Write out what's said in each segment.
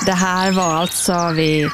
Det här var alltså vid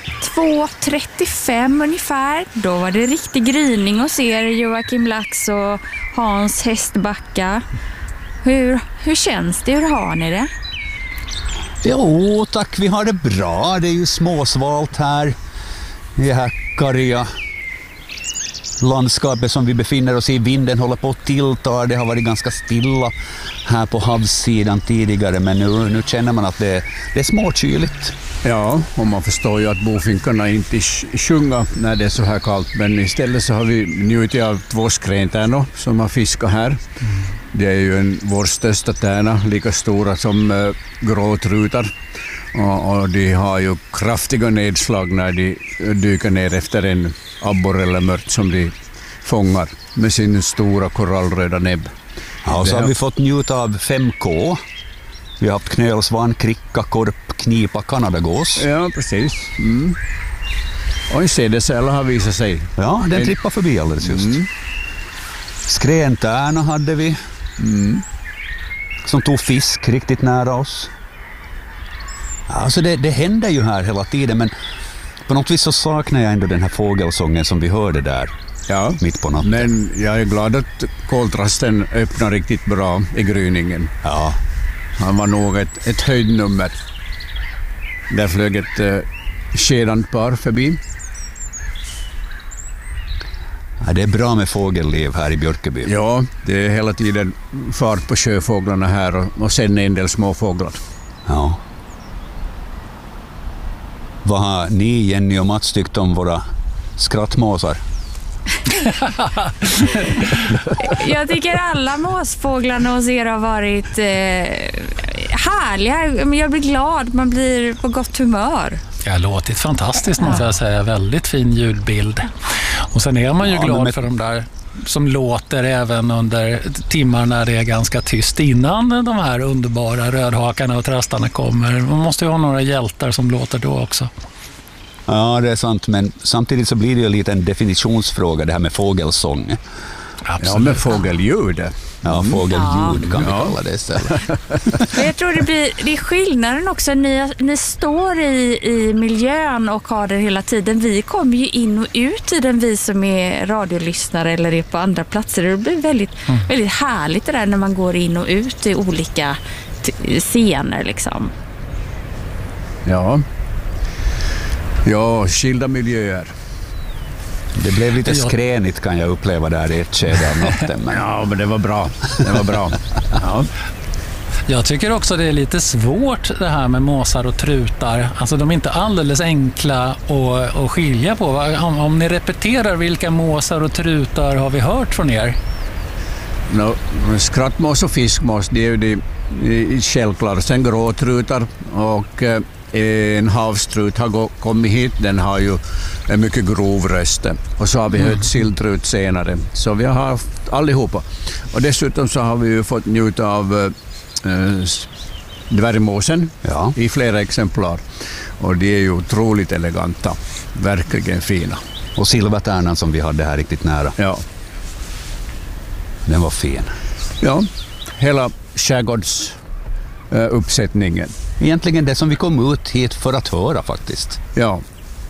2:35 ungefär. Då var det riktig gryning hos er, Joakim Lax och Hans Hästbacka. Hur känns det? Hur har ni det? Jo tack, vi har det bra. Det är ju småsvalt här i det här karga landskapet som vi befinner oss i. Vinden håller på att tillta. Det har varit ganska stilla här på havssidan tidigare, men nu känner man att det är småkyligt. Ja, och man förstår ju att bofinkarna inte sjunger när det är så här kallt, men istället så har vi njutit av 2 skräntärnor som har fiskat här. Det är ju vår största tärna, lika stora som gråtrutar. Och de har ju kraftiga nedslag när de dyker ner efter en abborre eller mört som de fångar med sin stora korallröda näbb. Ja, och så har vi fått njuta av 5K. Vi har haft knölsvan, kricka, korp, knipa, kanadagås. Ja, precis. Och en sädessäl har visat sig. Ja, den trippar förbi alldeles just. Skräntärna hade vi. Som tog fisk riktigt nära oss. Alltså det händer ju här hela tiden, men på något vis så saknar jag ändå den här fågelsången som vi hörde där mitt på natten. Men jag är glad att koltrasten öppnar riktigt bra i gryningen. Ja. Han var nog ett höjdnummer. Där flög ett skedant par förbi. Ja, det är bra med fågelliv här i Björköby. Ja, det är hela tiden fart på sjöfåglarna här och sen en del småfåglar. Ja. Vad har ni, Jenny och Mats, tyckt om våra skrattmåsar? Jag tycker alla måsfåglarna hos er har varit härliga. Men jag blir glad, man blir på gott humör. Det har låtit fantastiskt, måste jag säga. Väldigt fin ljudbild. Och sen är man ju glad för de där som låter även under timmar när det är ganska tyst innan de här underbara rödhakarna och trastarna kommer. Man måste ju ha några hjältar som låter då också. Ja, det är sant, men samtidigt så blir det ju lite en definitionsfråga det här med fågelsång. Absolut. Ja, med fågelljud. Ja, fågelljud kan vi kalla det istället. Jag tror det är skillnaden också. Ni står i miljön och har det hela tiden. Vi kommer ju in och ut i den, vi som är radiolyssnare eller är på andra platser. Det blir väldigt, väldigt härligt det där när man går in och ut i olika scener liksom. Ja, skilda miljöer. Det blev lite skränigt kan jag uppleva där i ett skede av natten. Men... Ja, men det var bra. Ja. Jag tycker också det är lite svårt det här med måsar och trutar. Alltså de är inte alldeles enkla att skilja på. Om ni repeterar, vilka måsar och trutar har vi hört från er? Skrattmås och fiskmås, det är ju de självklart. Sen gråtrutar och en havstrut har kommit hit. Den har ju en mycket grov röst. Och så har vi hört silltrut senare. Så vi har haft allihopa. Och dessutom så har vi ju fått njuta av dvärgmåsen i flera exemplar. Och de är ju otroligt eleganta. Verkligen fina. Och silvertärnan som vi hade här riktigt nära. Ja. Den var fin. Ja, hela skärgårdsuppsättningen. Egentligen det som vi kom ut hit för att höra faktiskt. Ja.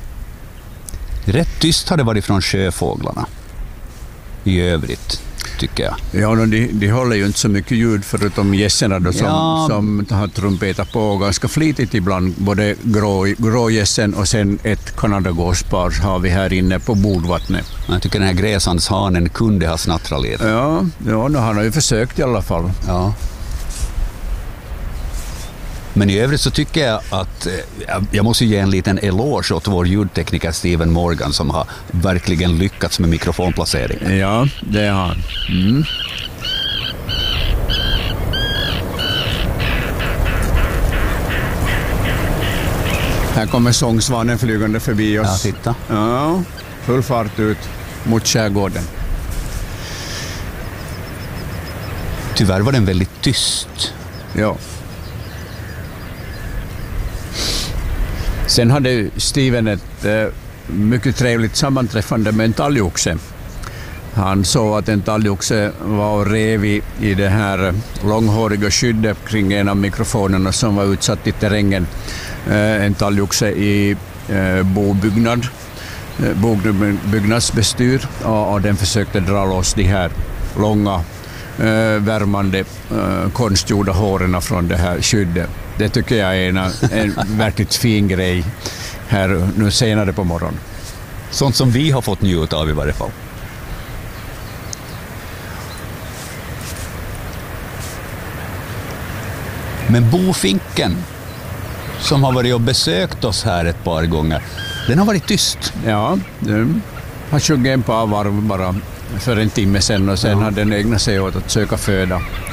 Rätt tyst har det varit från sjöfåglarna. I övrigt, tycker jag. Ja, de håller ju inte så mycket ljud förutom gässerna då, som har trumpetat på ganska flitigt ibland. Både grågässen och sen ett kanadagåspar har vi här inne på bordvattnet. Jag tycker den här gräsandshanen kunde ha snattrat lite. Ja, han har ju försökt i alla fall. Ja. Men i övrigt så tycker jag att jag måste ge en liten eloge åt vår ljudtekniker Steven Morgan som har verkligen lyckats med mikrofonplaceringen. Ja, det har han. Här kommer sångsvanen flygande förbi oss. Ja, titta. Ja, full fart ut mot skärgården. Tyvärr var den väldigt tyst. Ja. Sen hade Steven ett mycket trevligt sammanträffande med en talgoxe. Han såg att en talgoxe var och rev i det här långhåriga skyddet kring en av mikrofonerna som var utsatt i terrängen. en talgoxe i byggnadsbestyr, och den försökte dra loss de här långa värmande konstgjorda håren från det här skyddet. Det tycker jag är en verkligt fin grej här nu senare på morgonen. Sånt som vi har fått njuta av i varje fall. Men bofinken som har varit och besökt oss här ett par gånger, den har varit tyst. Ja, den har sjungit en par varv bara för en timme sedan, och sen har den ägnat sig åt att söka föda.